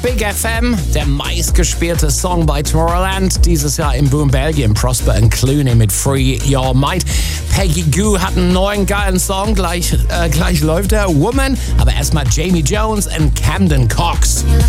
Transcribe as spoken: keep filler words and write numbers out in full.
Big F M, der meistgespielte Song bei Tomorrowland. Dieses Jahr in Boom, Belgien. Prosper und Clooney mit Free Your Mind. Peggy Gou hat einen neuen geilen Song. Gleich, äh, gleich läuft er. Woman. Aber erstmal Jamie Jones und Camden Cox.